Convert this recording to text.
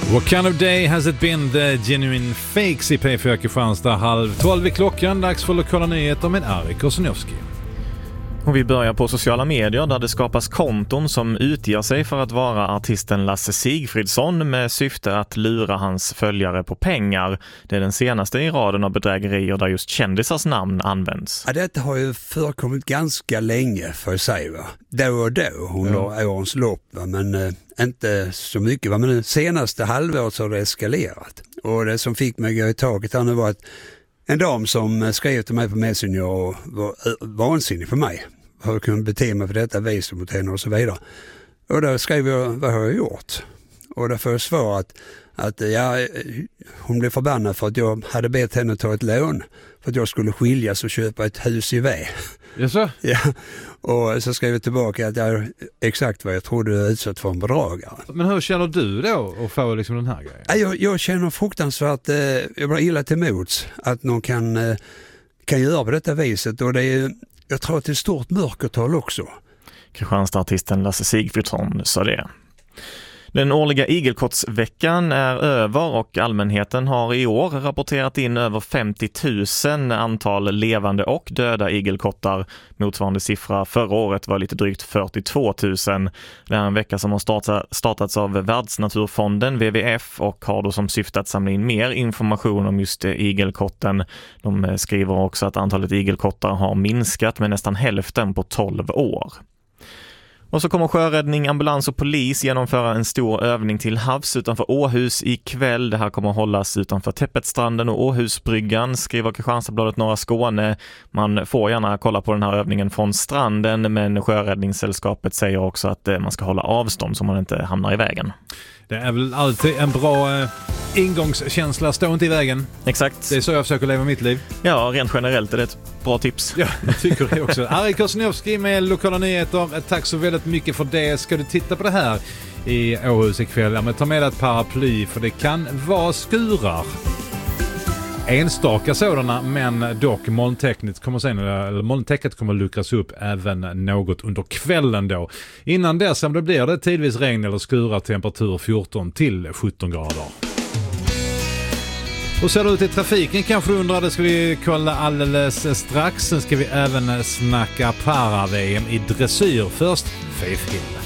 What kind of day has it been? The Genuine Fakes i P4 Kristianstad. 11:30 i klockan. Dags för lokala nyheter med Ari Kosinowski. Och vi börjar på sociala medier där det skapas konton som utger sig för att vara artisten Lasse Sigfridsson med syfte att lura hans följare på pengar. Det är den senaste i raden av bedrägerier där just kändisars namn används. Ja, detta har ju förekommit ganska länge för sig, va? Då och då under årens lopp, va? Men inte så mycket. Va? Men det senaste halvåret så har det eskalerat. Och det som fick mig att gå i taket här nu var att en dam som skrev till mig på Messenger och var vansinnig för mig. Hur jag kunde bete mig för detta vis mot henne och så vidare. Och då skrev jag, vad har jag gjort? Och då får jag svar att hon blev förbannad för att jag hade bett henne ta ett lån för att jag skulle skiljas och köpa ett hus i V. Jaså? Ja, och så skrev jag tillbaka att jag exakt vad jag trodde jag utsatt för en bedragare. Men hur känner du då att få liksom den här grejen? Jag känner fruktansvärt, jag blir illa till mods att någon kan göra på detta viset, och det är, jag tror att det är ett stort mörkertal också. Kristianstad-artisten Lasse Sigfridsson sa det. Den årliga igelkottsveckan är över och allmänheten har i år rapporterat in över 50 000 antal levande och döda igelkottar. Motsvarande siffra förra året var lite drygt 42 000. Det är en vecka som har startats av Världsnaturfonden, WWF, och har då som syfte att samla in mer information om just igelkotten. De skriver också att antalet igelkottar har minskat med nästan hälften på 12 år. Och så kommer sjöräddning, ambulans och polis genomföra en stor övning till havs utanför Åhus ikväll. Det här kommer att hållas utanför Täppetstranden och Åhusbryggan, skriver Kristianstadsbladet Norra Skåne. Man får gärna kolla på den här övningen från stranden, men Sjöräddningssällskapet säger också att man ska hålla avstånd så man inte hamnar i vägen. Det är väl alltid en bra ingångskänsla, stå inte i vägen. Exakt. Det är så jag försöker leva mitt liv. Ja, rent generellt är det ett bra tips. Ja, jag tycker det också. Ari Kosinowski med lokala nyheter. Tack så väldigt mycket för det. Ska du titta på det här i Åhus ikväll? Ja, men ta med ett paraply för det kan vara skurar. Enstaka sådana, men dock molntäcket kommer luckras upp även något under kvällen då. Innan dess blir det tidvis regn eller skurar, temperatur 14 till 17 grader. Och ser du ut i trafiken kanske du undrar, det ska vi kolla alldeles strax. Sen ska vi även snacka para-VM i dressyr. Först Faith Hill.